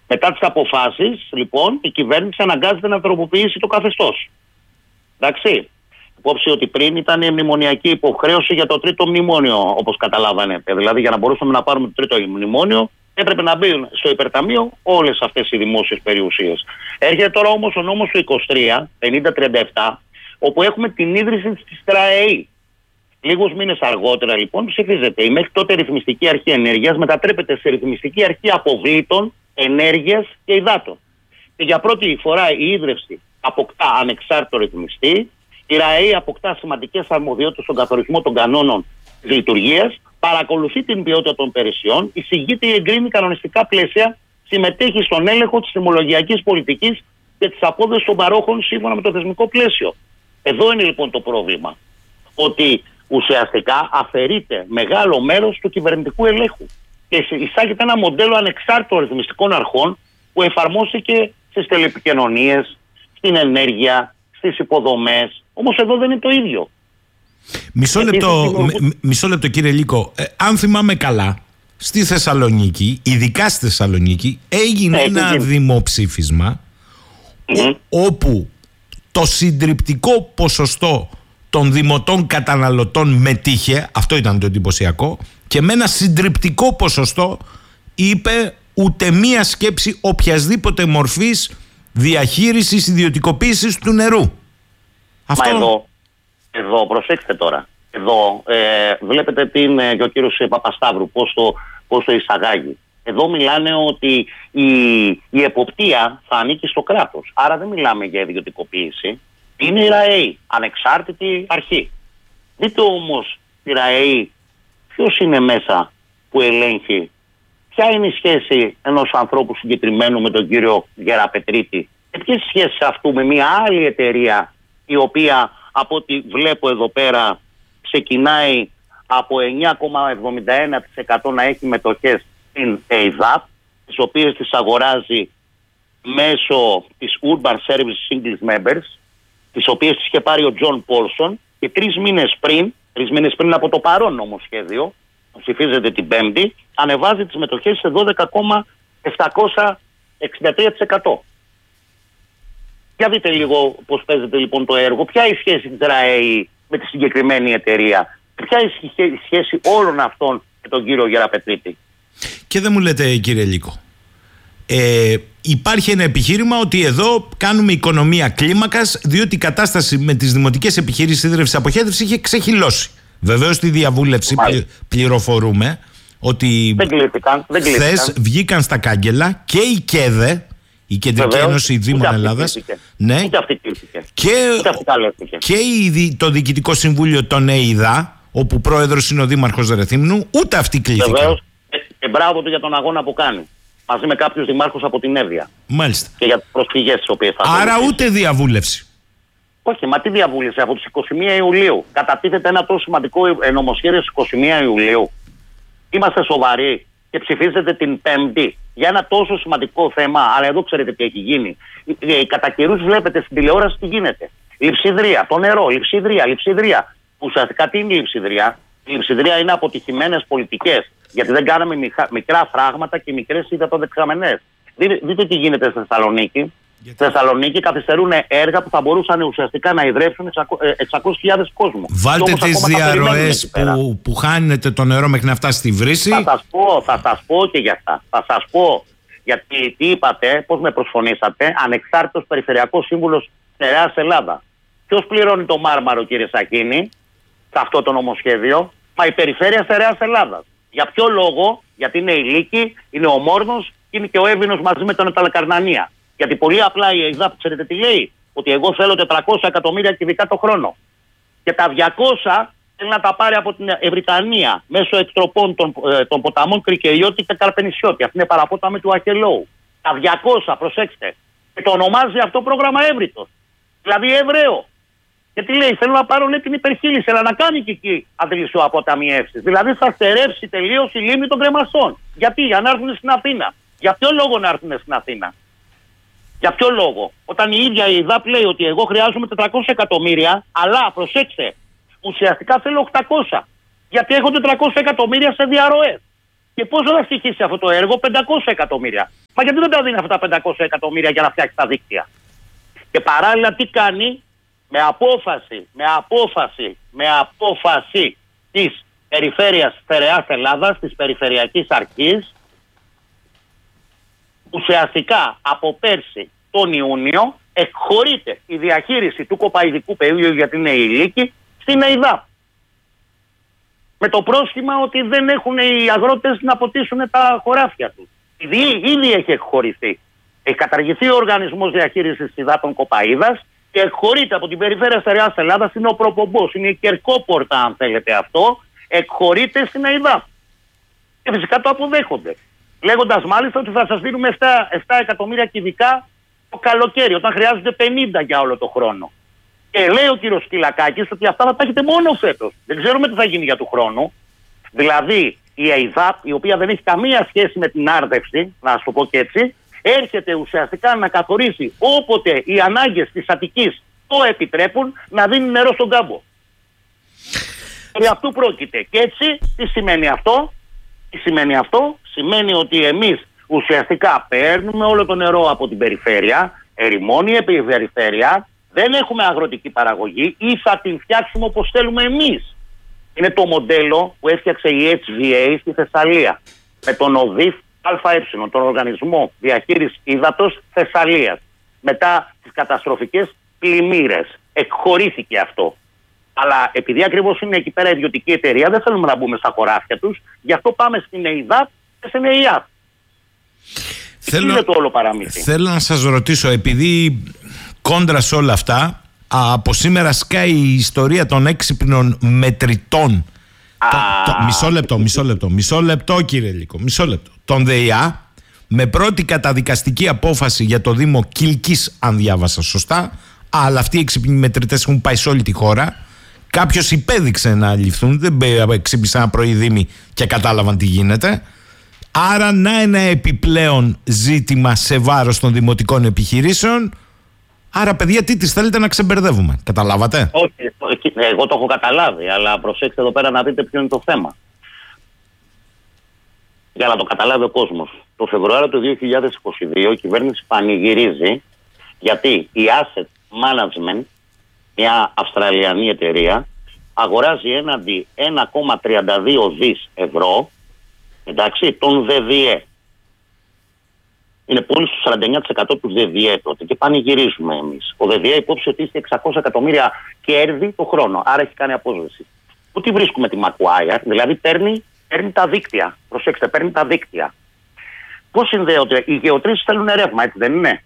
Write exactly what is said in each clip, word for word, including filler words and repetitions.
Μετά τις αποφάσεις, λοιπόν, η κυβέρνηση αναγκάζεται να τροποποιήσει το καθεστώς. Εντάξει. Υπόψη ότι πριν ήταν η μνημονιακή υποχρέωση για το τρίτο μνημόνιο, όπως καταλάβανετε. Δηλαδή, για να μπορούσαμε να πάρουμε το τρίτο μνημόνιο, έπρεπε να μπουν στο υπερταμείο όλες αυτές οι δημόσιες περιουσίες. Έρχεται τώρα όμως ο νόμος του είκοσι τρία, πενήντα τριάντα επτά, όπου έχουμε την ίδρυση της ΤΡΑΕΗ. Λίγους μήνες αργότερα, λοιπόν, ψηφίζεται. Η μέχρι τότε ρυθμιστική αρχή ενέργειας μετατρέπεται σε ρυθμιστική αρχή αποβλήτων, ενέργειας και υδάτων. Και για πρώτη φορά η ίδρυυση αποκτά ανεξάρτητο ρυθμιστή. Η ΡΑΕΗ αποκτά σημαντικές αρμοδιότητες στον καθορισμό των κανόνων της λειτουργίας, παρακολουθεί την ποιότητα των υπηρεσιών, εισηγείται ή εγκρίνει κανονιστικά πλαίσια, συμμετέχει στον έλεγχο της τιμολογιακής πολιτικής και της απόδοσης των παρόχων σύμφωνα με το θεσμικό πλαίσιο. Εδώ είναι λοιπόν το πρόβλημα. Ότι ουσιαστικά αφαιρείται μεγάλο μέρος του κυβερνητικού ελέγχου και εισάγεται ένα μοντέλο ανεξάρτητων ρυθμιστικών αρχών που εφαρμόστηκε στις τηλεπικοινωνίες, στην ενέργεια, στις υποδομές. Όμως εδώ δεν είναι το ίδιο. Μισό λεπτό, μ, μισό λεπτό κύριε Λύκο. Ε, αν θυμάμαι καλά, στη Θεσσαλονίκη, ειδικά στη Θεσσαλονίκη, έγινε ε, ένα έγινε. δημοψήφισμα mm-hmm. ο, όπου το συντριπτικό ποσοστό των δημοτών καταναλωτών μετήχε, αυτό ήταν το εντυπωσιακό, και με ένα συντριπτικό ποσοστό είπε ούτε μία σκέψη οποιασδήποτε μορφής διαχείρισης, ιδιωτικοποίησης του νερού. Αυτό... Μα εδώ, εδώ, προσέξτε τώρα, εδώ ε, βλέπετε την, και ο κύριος Παπασταύρου πώς το, πώς το εισαγάγει. Εδώ μιλάνε ότι η, η εποπτεία θα ανήκει στο κράτος. Άρα δεν μιλάμε για ιδιωτικοποίηση. Είναι η ΡΑΕΗ, ανεξάρτητη αρχή. Δείτε όμως η ΡΑΕΗ ποιος είναι μέσα που ελέγχει, ποια είναι η σχέση ενός ανθρώπου συγκεκριμένου με τον κύριο Γεραπετρίτη και ποιες σχέσεις αυτού με μια άλλη εταιρεία η οποία από ό,τι βλέπω εδώ πέρα ξεκινάει από εννιά κόμμα εβδομήντα ένα τοις εκατό να έχει μετοχές στην ΕΙΔΑΠ, τις οποίες τις αγοράζει μέσω της Urban Service Singles Members, τις οποίες τις είχε πάρει ο Τζον Πόλσον και τρεις μήνες πριν, τρεις μήνες πριν από το παρόν νομοσχέδιο, που ψηφίζεται την Πέμπτη, ανεβάζει τις μετοχές σε δώδεκα κόμμα επτακόσια εξήντα τρία τοις εκατό. Για δείτε λίγο πώς παίζεται λοιπόν το έργο, ποια είναι η σχέση της ΡΑΕΗ με τη συγκεκριμένη εταιρεία, ποια είναι η σχέση όλων αυτών με τον κύριο Γεραπετρίτη. Και δεν μου λέτε κύριε Λύκο, ε, υπάρχει ένα επιχείρημα ότι εδώ κάνουμε οικονομία κλίμακας διότι η κατάσταση με τις δημοτικές επιχειρήσεις ίδρυυσης αποχέτευσης είχε ξεχυλώσει. Βεβαίως στη διαβούλευση πλη, πληροφορούμε ότι χθες βγήκαν στα κάγκελα και η ΚΕΔΕ, η Κεντρική Βεβαίως, Ένωση Δήμων Ελλάδας, ναι, και, και η, το Διοικητικό Συμβούλιο των ΕΙΔΑ, όπου πρόεδρος είναι ο Δήμαρχος Ρεθύμνου, ούτε αυτοί κλήθηκαν. Βεβαίως, και μπράβο του για τον αγώνα που κάνει. Μαζί με κάποιους δημάρχους από την Εύβοια. Μάλιστα. Και για τις προσφυγές τις οποίες θα Άρα θέλει. Ούτε διαβούλευση. Όχι, μα τι διαβούλευση. Από τις είκοσι μία Ιουλίου κατατίθεται ένα τόσο σημαντικό νομοσχέδιο στις είκοσι μία Ιουλίου. Είμαστε σοβαροί και ψηφίζετε την Πέμπτη για ένα τόσο σημαντικό θέμα. Αλλά εδώ ξέρετε τι έχει γίνει. Κατά καιρούς βλέπετε στην τηλεόραση τι γίνεται. Λειψιδρία, το νερό, λειψιδρία, λειψιδρία. Ουσιαστικά τι είναι η λειψιδρία? Η λειψιδρία είναι αποτυχημένες πολιτικές. Γιατί δεν κάναμε μικρά φράγματα και μικρές υδατοδεξαμενές. Δείτε, δείτε τι γίνεται στη Θεσσαλονίκη. Στη Θεσσαλονίκη καθυστερούν έργα που θα μπορούσαν ουσιαστικά να ιδρεύσουν εξακόσιες χιλιάδες κόσμο. Βάλτε τις διαρροές που, που χάνετε το νερό μέχρι να φτάσει στη βρύση. Θα σας πω, θα σας πω και για αυτά. Θα σας πω γιατί τι είπατε, πώς με προσφωνήσατε, ανεξάρτητος περιφερειακός σύμβουλος Στερεάς Ελλάδα. Ποιος πληρώνει το μάρμαρο, κύριε Σακίνη, σε αυτό το νομοσχέδιο? Μα η περιφέρεια Στερεάς Ελλάδας. Για ποιο λόγο? Γιατί είναι η Λύκη, είναι ο Μόρνος, είναι και ο Εύβοινος μαζί με τον Εταλακαρνανία. Γιατί πολύ απλά η ΕΙΔΑΠ, ξέρετε τι λέει? Ότι εγώ θέλω τετρακόσια εκατομμύρια κυβικά το χρόνο. Και τα διακόσια θέλει να τα πάρει από την Ευρυτανία μέσω εκτροπών των, ε, των ποταμών Κρικεριώτη και Καρπενησιώτη. Αυτή είναι παραπόταμη του Αχελώου. Τα διακόσια, προσέξτε. Και το ονομάζει αυτό πρόγραμμα Εύρητος. Δηλαδή Εβραίο. Και τι λέει? Θέλω να πάρω, λέει, την υπερχείληση, αλλά να κάνει και εκεί αντιλησιοαποταμιεύσεις. Δηλαδή θα στερεύσει τελείως η λίμνη των κρεμαστών. Γιατί? Για να έρθουν στην Αθήνα. Για ποιο λόγο να έρθουν στην Αθήνα? Για ποιο λόγο? Όταν η ίδια η ΕΙΔΑΠ λέει ότι εγώ χρειάζομαι τετρακόσια εκατομμύρια, αλλά προσέξτε, ουσιαστικά θέλω οκτακόσια. Γιατί έχω τετρακόσια εκατομμύρια σε διαρροές. Και πόσο θα στοιχήσει αυτό το έργο? πεντακόσια εκατομμύρια. Μα γιατί δεν τα δίνει αυτά τα πεντακόσια εκατομμύρια για να φτιάξει τα δίκτυα? Και παράλληλα τι κάνει? Με απόφαση, με απόφαση, με απόφαση της Περιφέρειας Στερεάς Ελλάδας, της Περιφερειακής Αρχής, ουσιαστικά από πέρσι τον Ιούνιο εκχωρείται η διαχείριση του κοπαηδικού πεδίου, γιατί είναι η Λύκη, στην ΕΙΔΑΠ. Με το πρόσχημα ότι δεν έχουν οι αγρότες να ποτίσουν τα χωράφια τους. Ήδη, ήδη έχει εκχωρηθεί. Έχει καταργηθεί ο Οργανισμός Διαχείρισης Υδάτων Κοπαΐδας και εκχωρείται από την Περιφέρεια Στερεάς Ελλάδας. Είναι ο προπομπός, είναι η κερκόπορτα, αν θέλετε αυτό. Εκχωρείται στην ΕΙΔΑΠ. Και φυσικά το αποδέχονται. Λέγοντας μάλιστα ότι θα σας δίνουμε επτά εκατομμύρια κυβικά το καλοκαίρι, όταν χρειάζεται πενήντα για όλο το χρόνο. Και λέει ο κύριος Σκυλακάκης ότι αυτά θα τα έχετε μόνο φέτος. Δεν ξέρουμε τι θα γίνει για του χρόνου. Δηλαδή η ΕΙΔΑΠ, η οποία δεν έχει καμία σχέση με την άρδευση, να σου το πω και έτσι, έρχεται ουσιαστικά να καθορίσει όποτε οι ανάγκες της Αττικής το επιτρέπουν να δίνει νερό στον κάμπο. Για αυτού πρόκειται. Και έτσι τι σημαίνει αυτό? Τι σημαίνει αυτό? Σημαίνει ότι εμείς ουσιαστικά παίρνουμε όλο το νερό από την περιφέρεια, ερημώνει η περιφέρεια, δεν έχουμε αγροτική παραγωγή ή θα την φτιάξουμε όπως θέλουμε εμείς. Είναι το μοντέλο που έφτιαξε η έιτς βι έι στη Θεσσαλία με τον ΟΔΙΦ ΑΕ, τον Οργανισμό Διαχείρισης Ύδατος Θεσσαλίας. Μετά τις καταστροφικές πλημμύρες εκχωρήθηκε αυτό. Αλλά επειδή ακριβώς είναι εκεί πέρα ιδιωτική εταιρεία, δεν θέλουμε να μπούμε στα χωράφια τους, γι' αυτό πάμε στην ΕΙΔΑΠ και στην ΕΙΑΠ. Θέλω, είναι το όλο παραμύθι. Θέλω να σας ρωτήσω, επειδή κόντρα σε όλα αυτά, από σήμερα σκάει η ιστορία των έξυπνων μετρητών. Α, το, το, μισό λεπτό, μισό λεπτό, μισό λεπτό κύριε Λύκο, μισό λεπτό. Τον ΔΕΙΑ, με πρώτη καταδικαστική απόφαση για το Δήμο Κιλκής, αν διάβασα σωστά, αλλά αυτοί οι έξυπνοι μετρητές έχουν πάει σε όλη τη χώρα. Κάποιος υπέδειξε να ληφθούν, δεν ξύπνησαν ένα πρωί Δήμοι και κατάλαβαν τι γίνεται. Άρα να ένα επιπλέον ζήτημα σε βάρος των δημοτικών επιχειρήσεων. Άρα παιδιά, τι τις θέλετε να ξεμπερδεύουμε? Καταλάβατε? Όχι, εγώ το έχω καταλάβει, αλλά προσέξτε εδώ πέρα να δείτε ποιο είναι το θέμα. Για να το καταλάβει ο κόσμος. Το Φεβρουάριο του δύο χιλιάδες είκοσι δύο η κυβέρνηση πανηγυρίζει γιατί η Asset Management, μια Αυστραλιανή εταιρεία, αγοράζει έναντι ένα κόμμα τριάντα δύο δις ευρώ, εντάξει, τον ΔΔΕ. Είναι πολύ στο σαράντα εννιά τοις εκατό του ΔΔΕ τότε και πανηγυρίζουμε εμείς. Ο ΔΔΕ υπόψη ότι είχε εξακόσια εκατομμύρια κέρδη το χρόνο, άρα έχει κάνει απόσβεση. Πού τη βρίσκουμε τη Macquarie? Δηλαδή παίρνει, παίρνει τα δίκτυα. Προσέξτε, παίρνει τα δίκτυα. Πώς συνδέονται? Οι γεωτρήσεις θέλουν ρεύμα, έτσι δεν είναι?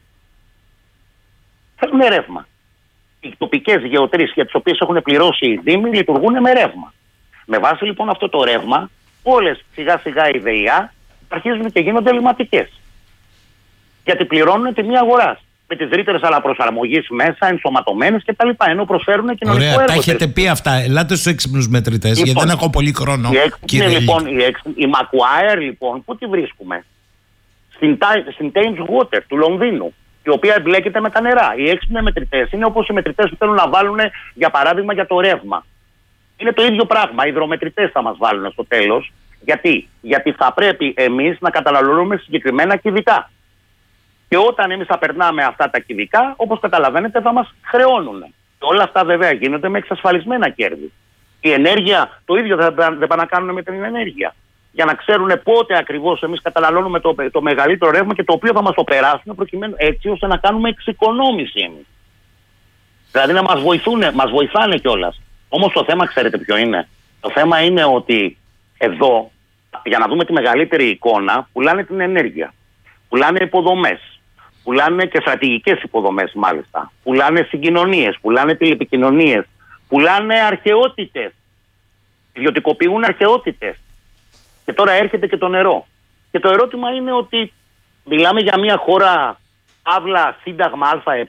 Θέλουν ρεύμα. Οι τοπικές γεωτρήσεις για τις οποίες έχουν πληρώσει οι Δήμοι λειτουργούν με ρεύμα. Με βάση λοιπόν αυτό το ρεύμα, όλες σιγά σιγά οι ΔΕΙΑ αρχίζουν και γίνονται ελληματικές. Γιατί πληρώνουν τιμή αγοράς. Με τις ρήτρες αναπροσαρμογής μέσα, ενσωματωμένες κτλ. Ενώ προσφέρουν κοινωνικό έργο. Ωραία, τα έχετε πει αυτά. Ελάτε στους έξυπνους μετρητές, λοιπόν, γιατί δεν έχω πολύ χρόνο. Η, κύριε λοιπόν, η, η Macquarie λοιπόν, πού τη βρίσκουμε? Στην, στην Thames Water του Λονδίνου, η οποία εμπλέκεται με τα νερά. Οι έξυπνοι μετρητές είναι όπως οι μετρητές που θέλουν να βάλουν, για παράδειγμα, για το ρεύμα. Είναι το ίδιο πράγμα. Οι υδρομετρητές θα μας βάλουν στο τέλος. Γιατί? Γιατί θα πρέπει εμείς να καταναλώνουμε συγκεκριμένα κυβικά. Και όταν εμείς θα περνάμε αυτά τα κυβικά, όπως καταλαβαίνετε, θα μας χρεώνουν. Και όλα αυτά βέβαια γίνονται με εξασφαλισμένα κέρδη. Η ενέργεια, το ίδιο δεν πάνε να κάνουν με την ενέργεια. Για να ξέρουν πότε ακριβώς εμείς καταναλώνουμε το, το μεγαλύτερο ρεύμα και το οποίο θα μας το περάσουν, προκειμένου έτσι ώστε να κάνουμε εξοικονόμηση εμείς. Δηλαδή να μας βοηθούν, μας βοηθάνε κιόλας. Όμως το θέμα, ξέρετε ποιο είναι? Το θέμα είναι ότι εδώ, για να δούμε τη μεγαλύτερη εικόνα, πουλάνε την ενέργεια. Πουλάνε υποδομές. Πουλάνε και στρατηγικές υποδομές μάλιστα. Πουλάνε συγκοινωνίες, πουλάνε τηλεπικοινωνίες, πουλάνε αρχαιότητες. Ιδιωτικοποιούν αρχαιότητες. Και τώρα έρχεται και το νερό. Και το ερώτημα είναι ότι μιλάμε για μια χώρα αύλα σύνταγμα ΑΕ.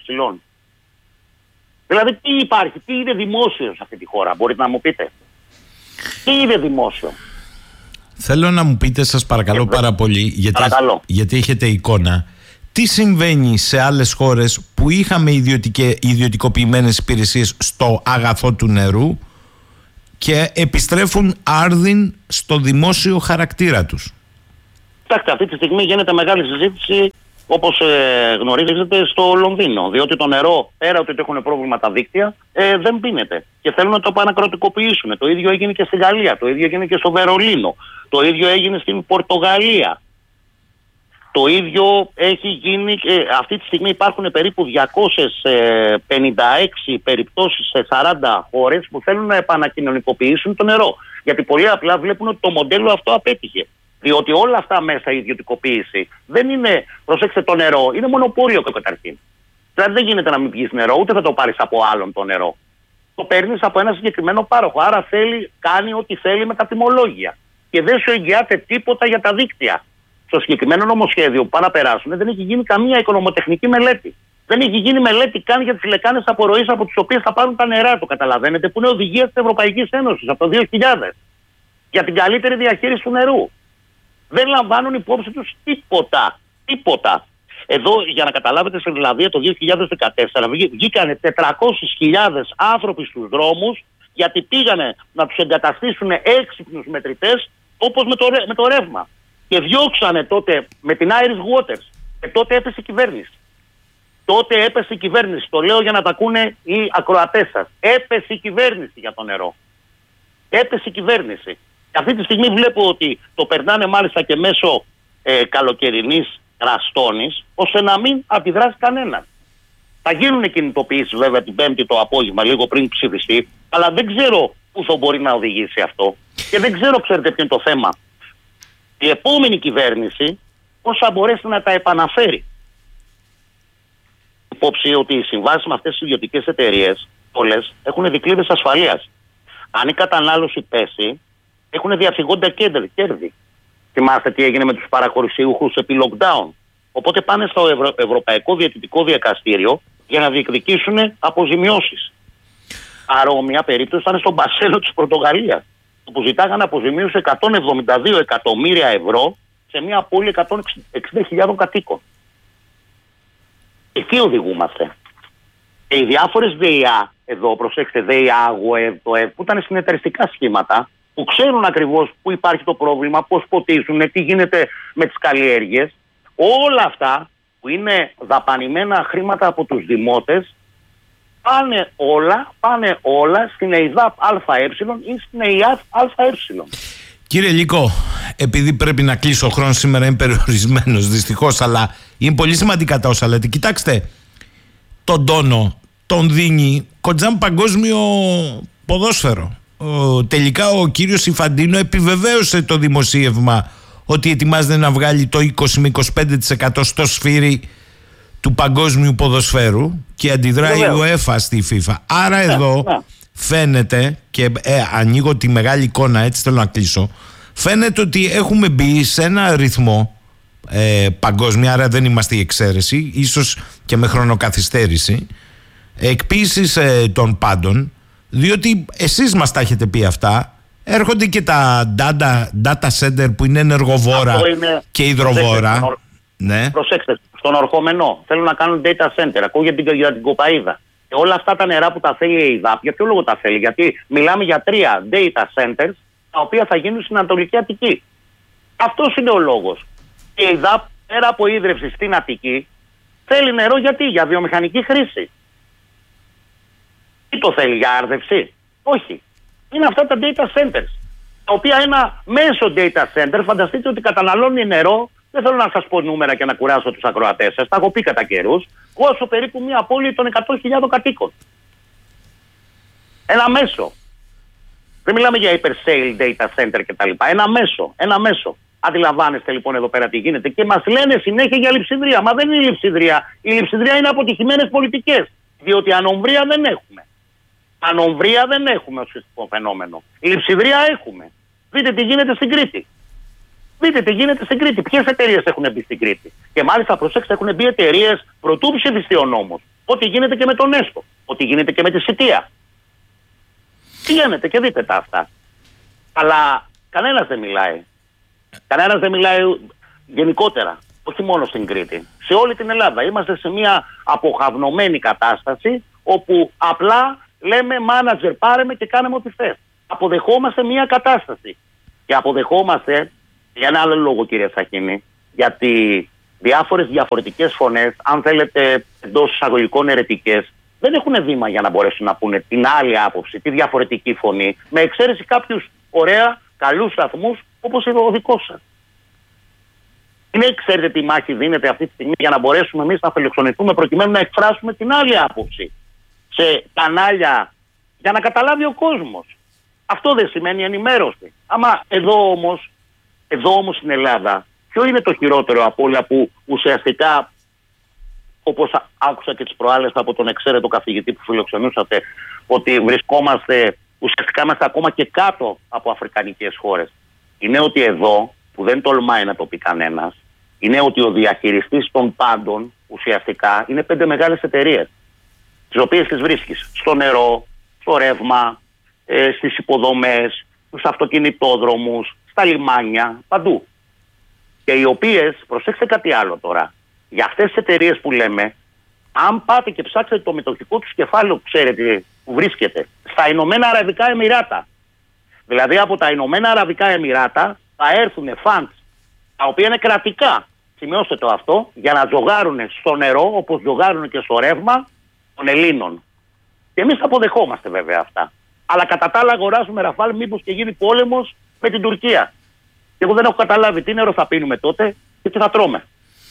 Δηλαδή τι υπάρχει, τι είναι δημόσιο σε αυτή τη χώρα, μπορείτε να μου πείτε? Τι είναι δημόσιο? Θέλω να μου πείτε, σας παρακαλώ ε, πάρα πολύ, γιατί, παρακαλώ. γιατί έχετε εικόνα, τι συμβαίνει σε άλλες χώρες που είχαμε ιδιωτικοποιημένες υπηρεσίες στο αγαθό του νερού και επιστρέφουν άρδιν στο δημόσιο χαρακτήρα τους? Κοιτάξτε, αυτή τη στιγμή γίνεται μεγάλη συζήτηση, όπως ε, γνωρίζετε, στο Λονδίνο. Διότι το νερό, πέρα ότι έχουν πρόβλημα τα δίκτυα, ε, δεν πίνεται. Και θέλουν να το επανακρατικοποιήσουν. Το ίδιο έγινε και στη Γαλλία, το ίδιο έγινε και στο Βερολίνο, το ίδιο έγινε στην Πορτογαλία. Το ίδιο έχει γίνει, ε, αυτή τη στιγμή υπάρχουν περίπου διακόσιες πενήντα έξι περιπτώσεις σε σαράντα χώρες που θέλουν να επανακοινωνικοποιήσουν το νερό. Γιατί πολύ απλά βλέπουν ότι το μοντέλο αυτό απέτυχε. Διότι όλα αυτά μέσα η ιδιωτικοποίηση δεν είναι, προσέξτε, το νερό, είναι μονοπόλιο καταρχήν. Δηλαδή δεν γίνεται να μην πιεις νερό, ούτε θα το πάρεις από άλλον το νερό. Το παίρνεις από ένα συγκεκριμένο πάροχο. Άρα θέλει, κάνει ό,τι θέλει με τα τιμολόγια. Και δεν σου εγγυάται τίποτα για τα δίκτυα. Στο συγκεκριμένο νομοσχέδιο που πάνε να περάσουν δεν έχει γίνει καμία οικονομοτεχνική μελέτη. Δεν έχει γίνει μελέτη καν για τις λεκάνες απορροής από τις οποίες θα πάρουν τα νερά. Το καταλαβαίνετε, που είναι οδηγία της Ευρωπαϊκής Ένωσης από το δύο χιλιάδες για την καλύτερη διαχείριση του νερού. Δεν λαμβάνουν υπόψη τους τίποτα. Τίποτα. Εδώ, για να καταλάβετε, στην Ιρλανδία το δύο χιλιάδες δεκατέσσερα βγήκανε τετρακόσιες χιλιάδες άνθρωποι στους δρόμους γιατί πήγανε να τους εγκαταστήσουν έξυπνους μετρητές όπως με το, με το ρεύμα. Και διώξανε τότε με την Irish Waters. Και τότε έπεσε η κυβέρνηση. Τότε έπεσε η κυβέρνηση. Το λέω για να τα ακούνε οι ακροατές σας. Έπεσε η κυβέρνηση για το νερό. Έπεσε η κυβέρνηση. Και αυτή τη στιγμή βλέπω ότι το περνάνε μάλιστα και μέσω ε, καλοκαιρινής ραστόνης, ώστε να μην αντιδράσει κανένας. Θα γίνουν κινητοποιήσεις βέβαια την Πέμπτη το απόγευμα, λίγο πριν ψηφιστεί, αλλά δεν ξέρω πού θα μπορεί να οδηγήσει αυτό. Και δεν ξέρω, ξέρετε ποιο είναι το θέμα. Η επόμενη κυβέρνηση πώς θα μπορέσει να τα επαναφέρει. Υπόψη ότι οι συμβάσεις με αυτές τις ιδιωτικές εταιρείες όλες έχουν δικλείδες ασφαλείας. Αν η κατανάλωση πέσει, έχουν διαφυγόντα κέρδη. Θυμάστε τι έγινε με τους παραχωρησιούχους επί lockdown. Οπότε πάνε στο Ευρω... Ευρωπαϊκό Διαιτητικό Δικαστήριο για να διεκδικήσουν αποζημιώσεις. Παρόμοια περίπτωση ήταν στον Μπασέλο της Πορτογαλίας, που ζητάγανε αποζημίωση εκατόν εβδομήντα δύο εκατομμύρια ευρώ σε μια πόλη εκατόν εξήντα χιλιάδων κατοίκων. Εκεί οδηγούμαστε. Και οι διάφορες ΔΕΙΑ, εδώ προσέξτε, ΔΕΙΑ, ΓΟΕΒ, ΤΟΕΒ, που ήταν συνεταιριστικά σχήματα, που ξέρουν ακριβώς πού υπάρχει το πρόβλημα, πώς ποτίζουν, τι γίνεται με τις καλλιέργειες, όλα αυτά που είναι δαπανημένα χρήματα από τους δημότες, πάνε όλα, πάνε όλα στην ΕΙΔΑΠ ΑΕ ή στην ΕΙΑΦ ΑΕ. Κύριε Λύκο, επειδή πρέπει να κλείσω, ο χρόνος σήμερα είναι περιορισμένος δυστυχώς, αλλά είναι πολύ σημαντικά τα όσα λέτε. Κοιτάξτε, τον τόνο τον δίνει κοντζάμ παγκόσμιο ποδόσφαιρο. Ο, τελικά ο κύριος Ιφαντίνο επιβεβαίωσε το δημοσίευμα ότι ετοιμάζεται να βγάλει το είκοσι με είκοσι πέντε τοις εκατό στο σφύρι του παγκόσμιου ποδοσφαίρου και αντιδράει η UEFA στη FIFA. Άρα εδώ yeah, yeah. φαίνεται, και ε, ανοίγω τη μεγάλη εικόνα, έτσι θέλω να κλείσω, φαίνεται ότι έχουμε μπει σε ένα ρυθμό ε, παγκόσμια, άρα δεν είμαστε η εξαίρεση, ίσως και με χρονοκαθυστέρηση, εκποίησης ε, των πάντων, διότι εσείς μας τα έχετε πει αυτά. Έρχονται και τα data, data center που είναι ενεργοβόρα είναι, και υδροβόρα. Προσέξτε, ναι. προσέξτε, στον ορχόμενο θέλουν να κάνουν data center. Ακούω για την, για την κοπαίδα. Και όλα αυτά τα νερά που τα θέλει η ΕΙΔΑΠ, για ποιο λόγο τα θέλει? Γιατί μιλάμε για τρία data centers τα οποία θα γίνουν στην Ανατολική Αττική. Αυτός είναι ο λόγος. Η ΕΙΔΑΠ, πέρα από ίδρυυση στην Αττική, θέλει νερό γιατί? Για βιομηχανική χρήση. Τι το θέλει, για άρδευση? Όχι. Είναι αυτά τα data centers, τα οποία ένα μέσο data center, φανταστείτε ότι καταναλώνει νερό, δεν θέλω να σας πω νούμερα και να κουράσω τους ακροατές σας, τα έχω πει κατά καιρούς, όσο περίπου μια πόλη των εκατό χιλιάδων κατοίκων. Ένα μέσο. Δεν μιλάμε για hyperscale data center κτλ. Ένα μέσο. Ένα μέσο. Αντιλαμβάνεστε λοιπόν εδώ πέρα τι γίνεται. Και μας λένε συνέχεια για λειψιδρία. Μα δεν είναι λειψιδρία. Η λειψιδρία είναι αποτυχημένες πολιτικές. Διότι ανομβρία δεν έχουμε. Ανομβρία δεν έχουμε ως φυσικό φαινόμενο. Η λειψιδρία έχουμε. Δείτε τι γίνεται στην Κρήτη. Δείτε τι γίνεται στην Κρήτη. Ποιες εταιρείες έχουν μπει στην Κρήτη? Και μάλιστα, προσέξτε, έχουν μπει εταιρείες πρωτού ψηφιστεί ο νόμος. Ό,τι γίνεται και με τον ΕΣΤΟ. Ό,τι γίνεται και με τη Σιτία. Πηγαίνετε και δείτε τα αυτά. Αλλά κανένας δεν μιλάει. Κανένας δεν μιλάει γενικότερα. Όχι μόνο στην Κρήτη. Σε όλη την Ελλάδα. Είμαστε σε μια αποχαυνομένη κατάσταση όπου απλά λέμε μάνατζερ πάρε με και κάνε με ό,τι θες. Αποδεχόμαστε μια κατάσταση. Και αποδεχόμαστε Για ένα άλλο λόγο, κύριε Σαχίνη, γιατί διάφορες διαφορετικές φωνές, αν θέλετε εντός εισαγωγικών αιρετικές, δεν έχουν βήμα για να μπορέσουν να πούνε την άλλη άποψη, τη διαφορετική φωνή, με εξαίρεση κάποιους ωραία, καλούς σταθμούς όπως ο δικός σας. Είναι, ξέρετε τι μάχη δίνεται αυτή τη στιγμή για να μπορέσουμε εμείς να φιλοξενηθούμε προκειμένου να εκφράσουμε την άλλη άποψη σε κανάλια για να καταλάβει ο κόσμος. Αυτό δεν σημαίνει ενημέρωση. Άμα εδώ όμως, εδώ όμως στην Ελλάδα, ποιο είναι το χειρότερο από όλα που ουσιαστικά, όπως άκουσα και τις προάλλες από τον εξαίρετο καθηγητή που φιλοξενούσατε, ότι βρισκόμαστε, ουσιαστικά είμαστε ακόμα και κάτω από αφρικανικές χώρες. Είναι ότι εδώ, που δεν τολμάει να το πει κανένας, είναι ότι ο διαχειριστής των πάντων ουσιαστικά είναι πέντε μεγάλες εταιρείες, τις οποίες τις βρίσκεις στο νερό, στο ρεύμα, ε, στις υποδομές, στους αυτοκινητόδρομους, στα λιμάνια, παντού. Και οι οποίες, προσέξτε κάτι άλλο τώρα, για αυτές τις εταιρείες που λέμε, αν πάτε και ψάξετε το μετοχικό τους κεφάλαιο, ξέρετε που βρίσκεται, στα Ηνωμένα Αραβικά Εμιράτα. Δηλαδή από τα Ηνωμένα Αραβικά Εμιράτα θα έρθουν funds, τα οποία είναι κρατικά, σημειώστε το αυτό, για να τζογάρουν στο νερό, όπως τζογάρουν και στο ρεύμα των Ελλήνων. Και εμείς τα αποδεχόμαστε βέβαια αυτά. Αλλά κατά τα άλλα αγοράζουμε Ραφάλ, μήπως και γίνει πόλεμος με την Τουρκία. Και εγώ δεν έχω καταλάβει τι νερό θα πίνουμε τότε και τι θα τρώμε.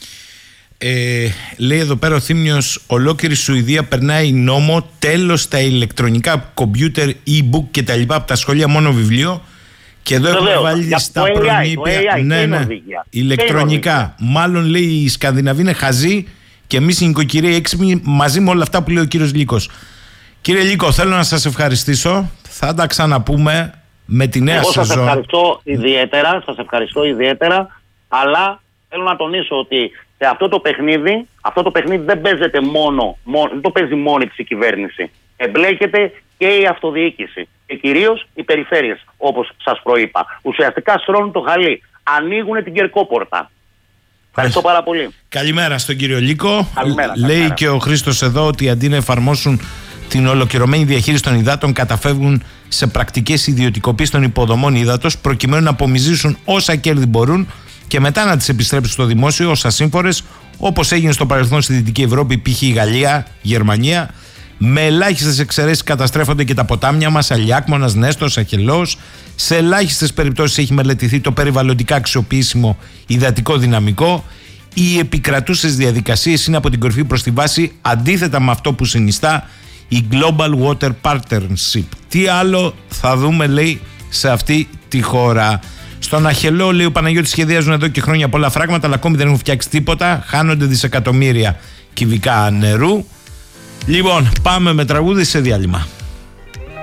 Ε, λέει εδώ πέρα ο Θήμιος, ολόκληρη Σουηδία περνάει νόμο, τέλος στα ηλεκτρονικά κομπιούτερ, e-book και τα λοιπά από τα σχολεία, μόνο βιβλίο. Και εδώ έχουμε βάλει στα προνήπια, ναι, ναι, ηλεκτρονικά. Μάλλον λέει η Σκανδιναβοί είναι χαζοί και εμείς οι νοικοκυρέοι έξυπνοι, μαζί με όλα αυτά που λέει ο κύριος Λύκος. Κύριε Λύκο, θέλω να σας ευχαριστήσω. Θα τα ξαναπούμε με τη νέα Εγώ σεζόν. σας ευχαριστώ ιδιαίτερα, σας ευχαριστώ ιδιαίτερα, αλλά θέλω να τονίσω ότι σε αυτό το παιχνίδι, αυτό το παιχνίδι δεν παίζεται μόνο, μόνο δεν το παίζει μόνη της η κυβέρνηση. Εμπλέκεται και η αυτοδιοίκηση και κυρίως οι περιφέρειες, όπως σας προείπα. Ουσιαστικά στρώνουν το χαλί, ανοίγουν την κερκόπορτα. Ευχαριστώ πάρα πολύ. Καλημέρα στον κύριο Λύκο. Καλημέρα, Λέει καλημέρα. και ο Χρήστος εδώ ότι αντί να εφαρμόσουν την ολοκληρωμένη διαχείριση των υδάτων, καταφεύγουν σε πρακτικές ιδιωτικοποίησεις των υποδομών ύδατος προκειμένου να απομυζήσουν όσα κέρδη μπορούν και μετά να τις επιστρέψουν στο δημόσιο ως ασύμφορες, όπως έγινε στο παρελθόν στη Δυτική Ευρώπη, π.χ. η Γαλλία, η Γερμανία. Με ελάχιστες εξαιρέσεις καταστρέφονται και τα ποτάμια μας, Αλιάκμονας, Νέστος, Αχελός. Σε ελάχιστες περιπτώσεις έχει μελετηθεί το περιβαλλοντικά αξιοποιήσιμο υδατικό δυναμικό. Οι επικρατούσες διαδικασίες είναι από την κορυφή προς τη βάση, αντίθετα με αυτό που συνιστά η Global Water Partnership. Τι άλλο θα δούμε, λέει, σε αυτή τη χώρα. Στον Αχελό, λέει ο Παναγιώτης, σχεδιάζουν εδώ και χρόνια πολλά φράγματα, αλλά ακόμη δεν έχουν φτιάξει τίποτα. Χάνονται δισεκατομμύρια κυβικά νερού. Λοιπόν, πάμε με τραγούδι σε διάλειμμα.